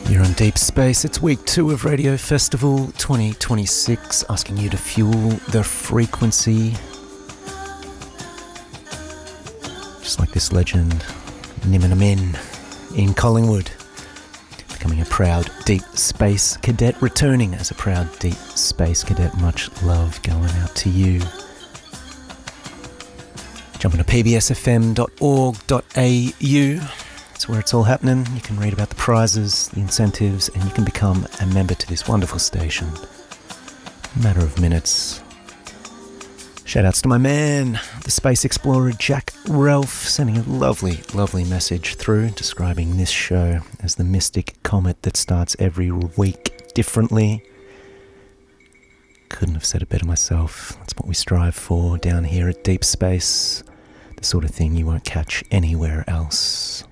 You're on Deep Space. It's week 2 of Radio Festival 2026, asking you to fuel the frequency. Just like this legend, Nimina Min in Collingwood, becoming a proud Deep Space cadet, returning as a proud Deep Space cadet. Much love going out to you. Jump into pbsfm.org.au. That's where it's all happening. You can read about the prizes, the incentives, and you can become a member to this wonderful station. A matter of minutes. Shout outs to my man, the space explorer Jack Ralph, sending a lovely, lovely message through describing this show as the mystic comet that starts every week differently. Couldn't have said it better myself. That's what we strive for down here at Deep Space. The sort of thing you won't catch anywhere else.